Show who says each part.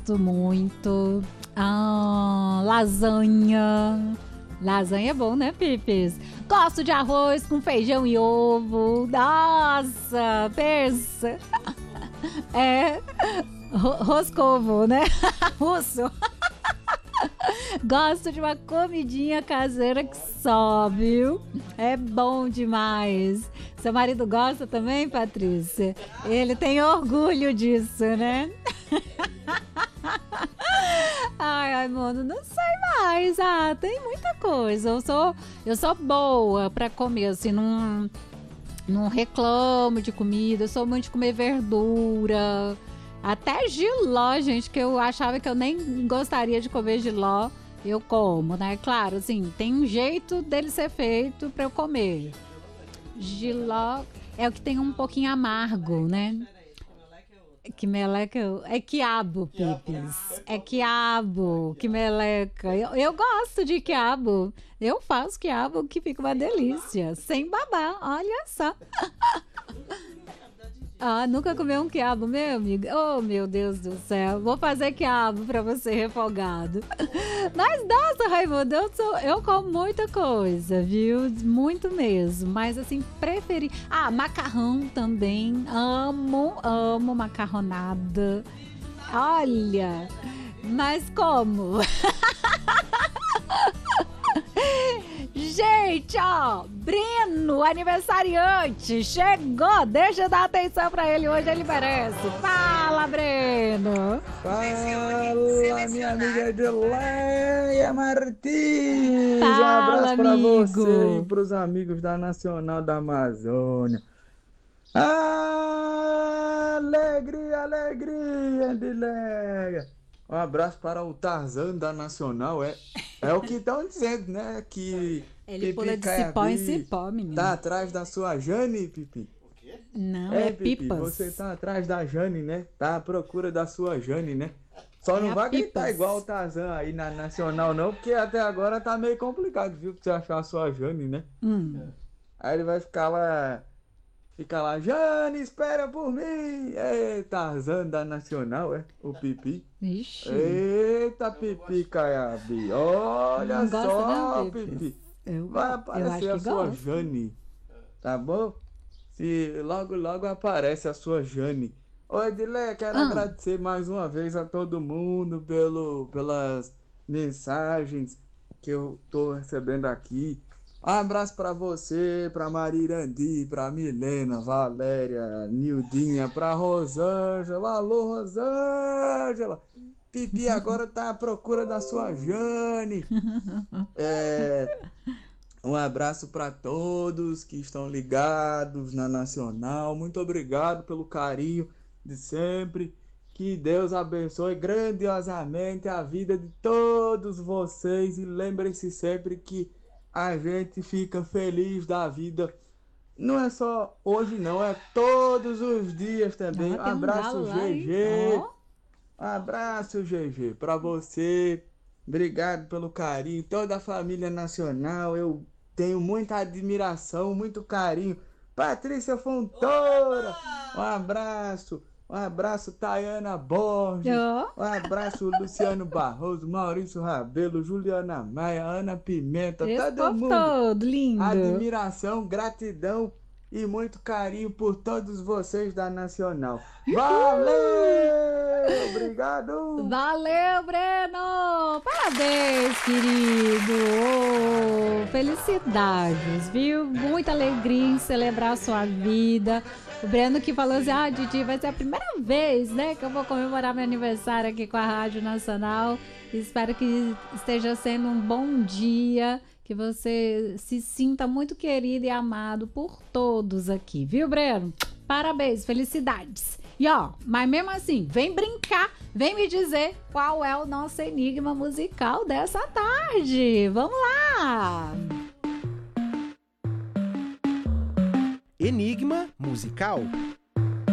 Speaker 1: gosto muito. Lasanha. Lasanha é bom, né, Pipis? Gosto de arroz com feijão e ovo. Nossa, pensa. Roscovo, né? Russo. Gosto de uma comidinha caseira que só, viu? É bom demais. Seu marido gosta também, Patrícia? Ele tem orgulho disso, né? Ai, mano, não sei mais. Tem muita coisa. Eu sou boa pra comer, assim, não reclamo de comida. Eu sou muito de comer verdura. Até jiló, gente, que eu achava que eu nem gostaria de comer jiló, eu como, né? Claro, assim, tem um jeito dele ser feito pra eu comer. Jiló é o que tem um pouquinho amargo, né? Que meleca é quiabo, Pipis. É quiabo, que meleca. Eu gosto de quiabo. Eu faço quiabo que fica uma delícia. Sem babar, olha só. Nunca comeu um quiabo, meu amigo? Oh, meu Deus do céu. Vou fazer quiabo pra você refogado. Mas, nossa, Raimundo, eu como muita coisa, viu? Muito mesmo. Mas, assim, preferi... macarrão também. Amo macarronada. Olha, mas como? Gente, Breno, aniversariante, chegou. Deixa eu dar atenção pra ele, hoje ele merece. Fala, Breno.
Speaker 2: Fala, minha amiga Edileia Martins.
Speaker 1: Fala,
Speaker 2: um abraço pra
Speaker 1: amigo.
Speaker 2: você e pros amigos da Nacional da Amazônia. Alegria, alegria, Edileia. Um abraço para o Tarzan da Nacional. É o que estão dizendo, né? Que
Speaker 1: ele
Speaker 2: Pipi
Speaker 1: pula de cipó em cipó, menino.
Speaker 2: tá atrás da sua Jane, Pipi.
Speaker 1: Não, é
Speaker 2: Pipi,
Speaker 1: Pipas.
Speaker 2: você tá atrás da Jane, né? Tá à procura da sua Jane, né? Só não vai gritar
Speaker 1: Pipas.
Speaker 2: igual o Tarzan aí na Nacional, não, porque até agora tá meio complicado, viu? Pra você achar a sua Jane, né? Aí ele vai ficar lá. Fica lá, Jane, espera por mim! Tarzan da Nacional, o Pipi.
Speaker 1: Ixi.
Speaker 2: Eita, Pipi Caiabi, olha
Speaker 1: Não gosta
Speaker 2: só,
Speaker 1: não,
Speaker 2: Pipi.
Speaker 1: Eu
Speaker 2: Vai
Speaker 1: acho
Speaker 2: aparecer a
Speaker 1: que
Speaker 2: sua
Speaker 1: gosta.
Speaker 2: Jane, tá bom? Se logo aparece a sua Jane. Ô Edilé, quero agradecer mais uma vez a todo mundo pelas mensagens que eu tô recebendo aqui. Um abraço pra você, pra Marirandi, pra Milena, Valéria, Nildinha, pra Rosângela. Alô, Rosângela! Pipi agora tá à procura da sua Jane. Um abraço para todos que estão ligados na Nacional. Muito obrigado pelo carinho de sempre. Que Deus abençoe grandiosamente a vida de todos vocês. E lembrem-se sempre que a gente fica feliz da vida. Não é só hoje não, é todos os dias também.
Speaker 1: Tem um
Speaker 2: Abraço,
Speaker 1: galo lá, hein?
Speaker 2: GG. Abraço, GG, para você. Obrigado pelo carinho. Toda a família Nacional, eu tenho muita admiração, muito carinho. Patrícia Fontoura, um abraço. Um abraço, Tayana Borges. Um abraço, Luciano Barroso, Maurício Rabelo, Juliana Maia, Ana Pimenta,
Speaker 1: Esse
Speaker 2: todo
Speaker 1: povo
Speaker 2: mundo.
Speaker 1: todo lindo.
Speaker 2: Admiração, gratidão e muito carinho por todos vocês da Nacional. Valeu! Obrigado!
Speaker 1: Valeu, Breno! Parabéns, querido! Felicidades, viu? Muita alegria em celebrar a sua vida. O Breno que falou assim, Didi, vai ser a primeira vez, né, que eu vou comemorar meu aniversário aqui com a Rádio Nacional. Espero que esteja sendo um bom dia, que você se sinta muito querido e amado por todos aqui, viu, Breno? Parabéns, felicidades! E mas mesmo assim, vem brincar, vem me dizer qual é o nosso enigma musical dessa tarde. Vamos lá!
Speaker 3: Enigma musical.